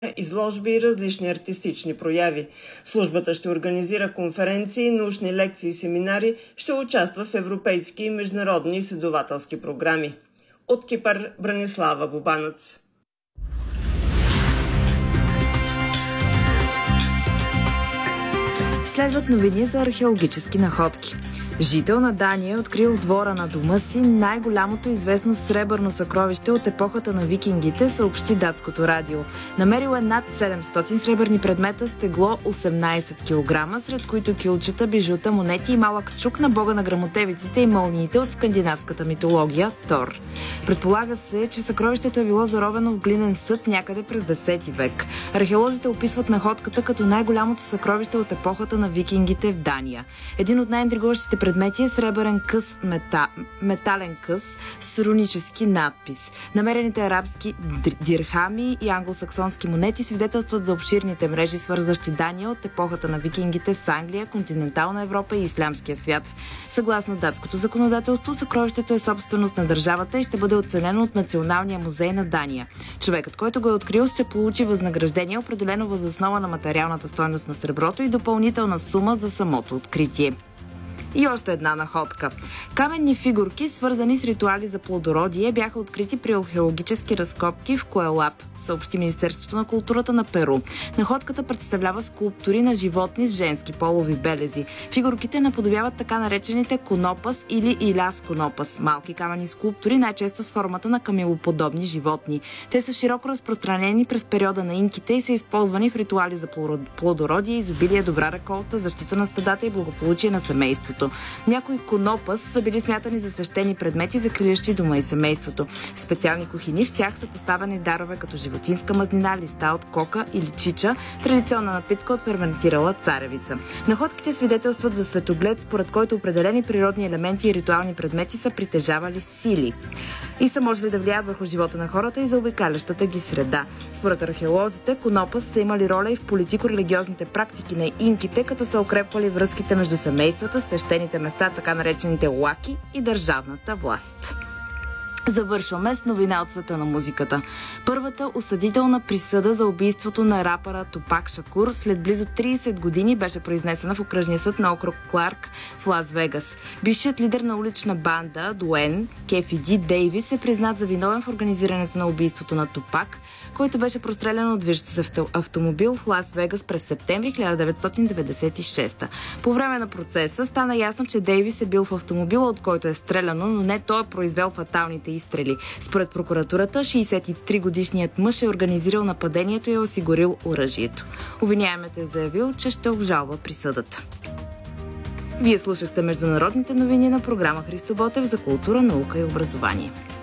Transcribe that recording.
изложби и различни артистични прояви. Службата ще организира конференции, научни лекции и семинари, ще участва в европейски и международни изследователски програми. От Кипър, Бранислава Бубанец. Следват новини за археологически находки. Жител на Дания е открил в двора на дома си най-голямото известно сребърно съкровище от епохата на викингите, съобщи датското радио. Намерил е над 700 сребърни предмета с тегло 18 кг, сред които кюлчета, бижута, монети и малък чук на бога на гръмотевиците и мълниите от скандинавската митология Тор. Предполага се, че съкровището е било заровено в глинен съд някъде през 10 век. Археолозите описват находката като най-голямото съкровище от епохата на викингите в Дания. Един от най-интригуващите предмети е сребърен къс, метален къс с рунически надпис. Намерените арабски дирхами и англосаксонски монети свидетелстват за обширните мрежи, свързващи Дания от епохата на викингите с Англия, континентална Европа и ислямския свят. Съгласно датското законодателство, съкровището е собственост на държавата и ще бъде оценено от Националния музей на Дания. Човекът, който го е открил, ще получи възнаграждение, определено въз основа на материалната стойност на среброто и допълнителна сума за самото откритие. И още една находка. Каменни фигурки, свързани с ритуали за плодородие, бяха открити при археологически разкопки в Куелап, съобщи Министерството на културата на Перу. Находката представлява скулптури на животни с женски полови белези. Фигурките наподобяват така наречените конопас или иляс конопас, малки каменни скулптури, най-често с формата на камилоподобни животни. Те са широко разпространени през периода на инките и са използвани в ритуали за плодородие, изобилие, добра реколта, защита на стадата и благополучие на семейството. Някои конопас са били смятани за свещени предмети, закрилящи дома и семейството. В специални кухини в тях са поставени дарове като животинска мазнина, листа от кока или чича, традиционна напитка от ферментирала царевица. Находките свидетелстват за светоглед, според който определени природни елементи и ритуални предмети са притежавали сили и са можели да влияят върху живота на хората и за обикалящата ги среда. Според археолозите, конопас са имали роля и в политико-религиозните практики на инките, като са укрепвали връзките между семействата, свещените места, така наречените лаки, и държавната власт. Завършваме с новина от света на музиката. Първата осъдителна присъда за убийството на рапъра Тупак Шакур след близо 30 години беше произнесена в окръжния съд на округ Кларк в Лас Вегас. Бившият лидер на улична банда Дуен Кефи Ди Дейвис е признат за виновен в организирането на убийството на Тупак, който беше прострелян от движещ се автомобил в Лас Вегас през септември 1996. По време на процеса стана ясно, че Дейвис е бил в автомобила, от който е стреляно, но не той е произвел фаталните изстрели. Според прокуратурата, 63-годишният мъж е организирал нападението и е осигурил оръжието. Обвиняемият е заявил, че ще обжалва присъдата. Вие слушахте международните новини на програма Христо Ботев за култура, наука и образование.